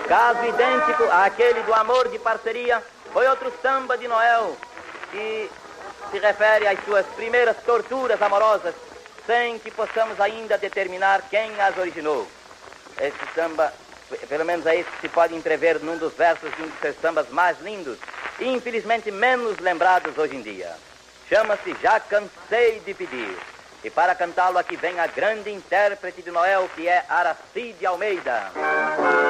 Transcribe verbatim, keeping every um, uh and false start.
Caso idêntico àquele do amor de parceria foi outro samba de Noel, que se refere às suas primeiras torturas amorosas, sem que possamos ainda determinar quem as originou. Esse samba, pelo menos é isso que se pode entrever num dos versos de um dos seus sambas mais lindos e infelizmente menos lembrados hoje em dia. Chama-se Já Cansei de Pedir. E para cantá-lo aqui vem a grande intérprete de Noel, que é Aracide Almeida.